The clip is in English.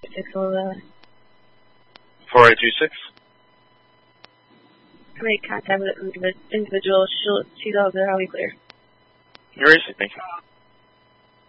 4826 on the 4826. I made contact with the individual. She's all good. I'll be clear. You're easy. Thank you.